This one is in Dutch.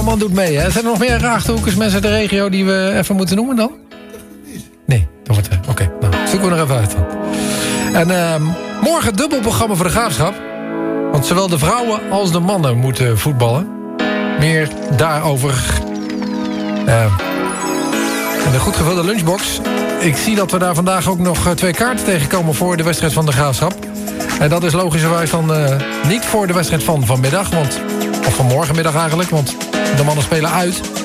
Man doet mee, hè? Zijn er nog meer Achterhoekers, mensen uit de regio die we even moeten noemen dan? Nee, dat wordt oké. Nou, zoeken we nog even uit dan. En morgen dubbel programma voor de Graafschap. Want zowel de vrouwen als de mannen moeten voetballen. Meer daarover. En de goed gevulde lunchbox. Ik zie dat we daar vandaag ook nog 2 kaarten tegenkomen voor de wedstrijd van de Graafschap. En dat is logischerwijs dan niet voor de wedstrijd van vanmiddag. Of van morgenmiddag eigenlijk, want de mannen spelen uit.